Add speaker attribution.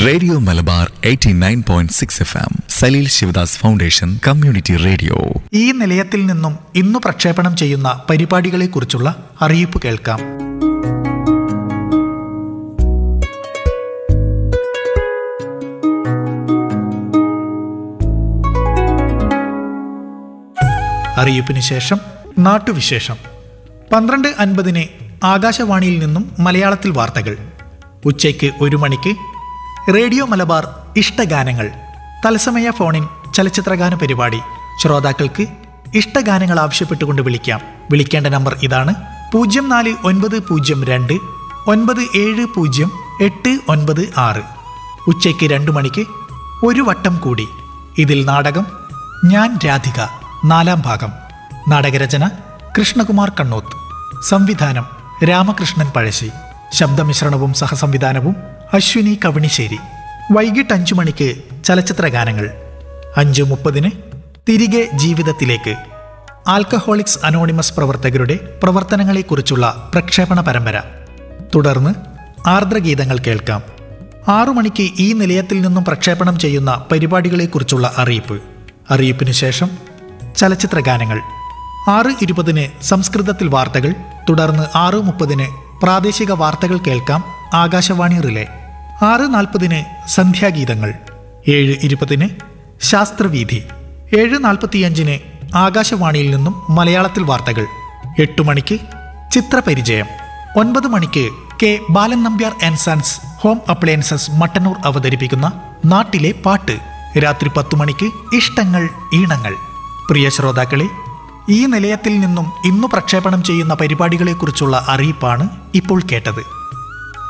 Speaker 1: Radio Malabar 89.6 FM Saleel Sivadas foundation community radio.
Speaker 2: ഈ നിലയത്തിൽ നിന്നും ഇന്നു പ്രക്ഷേപണം ചെയ്യുന്ന പരിപാടികളെക്കുറിച്ചുള്ള അറിയിപ്പ് കേൾക്കാം. അറിയിപ്പിന് ശേഷം നാട്ടുവിശേഷം. 12:50 ആകാശവാണിയിൽ നിന്നും മലയാളത്തിൽ വാർത്തകൾ. ഉച്ചയ്ക്ക് 1 മണിക്ക് റേഡിയോ മലബാർ ഇഷ്ടഗാനങ്ങൾ തത്സമയ ഫോണിൻ ചലച്ചിത്രഗാന പരിപാടി. ശ്രോതാക്കൾക്ക് ഇഷ്ടഗാനങ്ങൾ ആവശ്യപ്പെട്ടുകൊണ്ട് വിളിക്കാം. വിളിക്കേണ്ട നമ്പർ ഇതാണ്: 0492 970 ഉച്ചയ്ക്ക് 2 മണിക്ക് ഒരു വട്ടം കൂടി. ഇതിൽ നാടകം ഞാൻ രാധിക 4-ാം ഭാഗം. നാടകരചന കൃഷ്ണകുമാർ കണ്ണോത്ത്. സംവിധാനം രാമകൃഷ്ണൻ പഴശ്ശി. ശബ്ദമിശ്രണവും സഹസംവിധാനവും അശ്വിനി കവണിശ്ശേരി. വൈകിട്ട് 5 മണിക്ക് ചലച്ചിത്ര ഗാനങ്ങൾ. 5:30 തിരികെ ജീവിതത്തിലേക്ക്. ആൽക്കഹോളിക്സ് അനോണിമസ് പ്രവർത്തകരുടെ പ്രവർത്തനങ്ങളെക്കുറിച്ചുള്ള പ്രക്ഷേപണ പരമ്പര. തുടർന്ന് ആർദ്രഗീതങ്ങൾ കേൾക്കാം. 6 മണിക്ക് ഈ നിലയത്തിൽ നിന്നും പ്രക്ഷേപണം ചെയ്യുന്ന പരിപാടികളെക്കുറിച്ചുള്ള അറിയിപ്പ്. അറിയിപ്പിന് ശേഷം ചലച്ചിത്ര ഗാനങ്ങൾ. 6:20 സംസ്കൃതത്തിൽ വാർത്തകൾ. തുടർന്ന് 6:30 പ്രാദേശിക വാർത്തകൾ കേൾക്കാം. ആകാശവാണി റിലേ. 6:40 സന്ധ്യാഗീതങ്ങൾ. 7:20 ശാസ്ത്രവീഥി. 7:45 ആകാശവാണിയിൽ നിന്നും മലയാളത്തിൽ വാർത്തകൾ. 8 മണിക്ക് ചിത്രപരിചയം. 9 മണിക്ക് K Balan Nambiar and sons home appliances Mattannur അവതരിപ്പിക്കുന്ന നാട്ടിലെ പാട്ട്. രാത്രി 10 മണിക്ക് ഇഷ്ടങ്ങൾ ഈണങ്ങൾ. പ്രിയ ശ്രോതാക്കളെ, ഈ നിലയത്തിൽ നിന്നും ഇന്നു പ്രക്ഷേപണം ചെയ്യുന്ന പരിപാടികളെക്കുറിച്ചുള്ള അറിയിപ്പാണ് ഇപ്പോൾ കേട്ടത്.